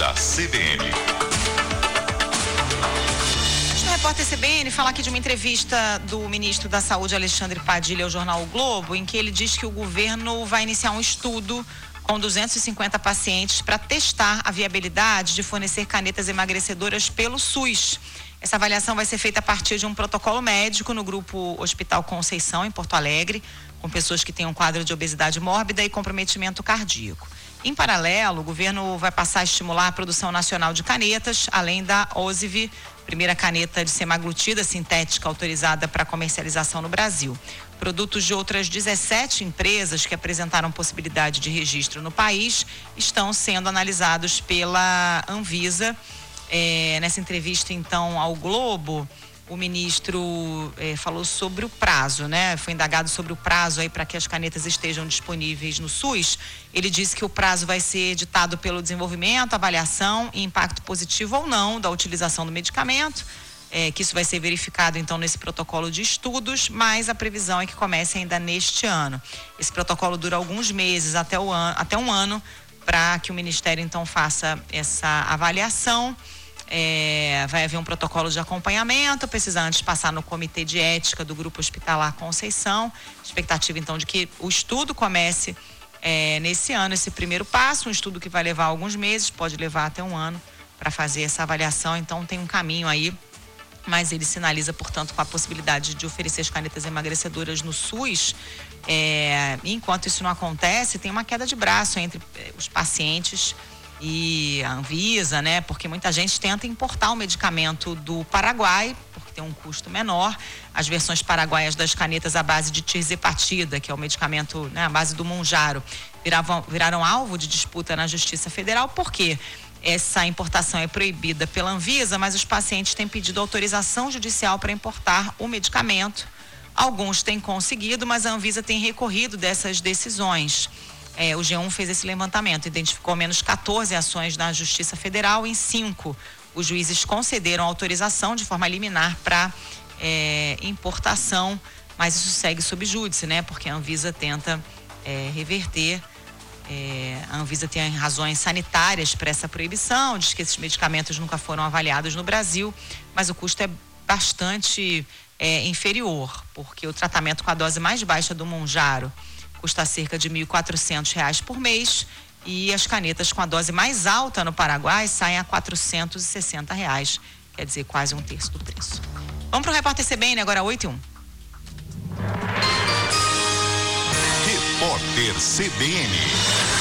da CBN. O repórter CBN fala aqui de uma entrevista do ministro da Saúde, Alexandre Padilha, ao jornal O Globo, em que ele diz que o governo vai iniciar um estudo com 250 pacientes para testar a viabilidade de fornecer canetas emagrecedoras pelo SUS. Essa avaliação vai ser feita a partir de um protocolo médico no grupo Hospital Conceição, em Porto Alegre, com pessoas que têm um quadro de obesidade mórbida e comprometimento cardíaco. Em paralelo, o governo vai passar a estimular a produção nacional de canetas, além da Osive, primeira caneta de semaglutida sintética autorizada para comercialização no Brasil. Produtos de outras 17 empresas que apresentaram possibilidade de registro no país estão sendo analisados pela Anvisa. Nessa entrevista, então, ao Globo, o ministro falou sobre o prazo, né? Foi indagado sobre o prazo aí para que as canetas estejam disponíveis no SUS. Ele disse que o prazo vai ser ditado pelo desenvolvimento, avaliação e impacto positivo ou não da utilização do medicamento, que isso vai ser verificado, então, nesse protocolo de estudos, mas a previsão é que comece ainda neste ano. Esse protocolo dura alguns meses, até um ano, para que o Ministério, então, faça essa avaliação. Vai haver um protocolo de acompanhamento, precisa antes passar no Comitê de Ética do Grupo Hospitalar Conceição. Expectativa, então, de que o estudo comece nesse ano, esse primeiro passo, um estudo que vai levar alguns meses, pode levar até um ano para fazer essa avaliação, então tem um caminho aí, mas ele sinaliza, portanto, com a possibilidade de oferecer as canetas emagrecedoras no SUS. Enquanto isso não acontece, tem uma queda de braço entre os pacientes e a Anvisa, né? Porque muita gente tenta importar o medicamento do Paraguai, porque tem um custo menor. As versões paraguaias das canetas à base de tirzepatida, que é o medicamento, né, à base do Mounjaro, viraram alvo de disputa na Justiça Federal. Por quê? Essa importação é proibida pela Anvisa, mas os pacientes têm pedido autorização judicial para importar o medicamento. Alguns têm conseguido, mas a Anvisa tem recorrido dessas decisões. O G1 fez esse levantamento, identificou ao menos 14 ações na Justiça Federal. Em 5, os juízes concederam autorização de forma liminar para importação, mas isso segue sob júdice, né? Porque a Anvisa tenta reverter. A Anvisa tem razões sanitárias para essa proibição, diz que esses medicamentos nunca foram avaliados no Brasil, mas o custo é bastante inferior, porque o tratamento com a dose mais baixa do Mounjaro custa cerca de R$ 1.400 por mês, e as canetas com a dose mais alta no Paraguai saem a R$ 460, quer dizer, quase um terço do preço. Vamos para o repórter CBN, agora 8:01. Repórter CBN.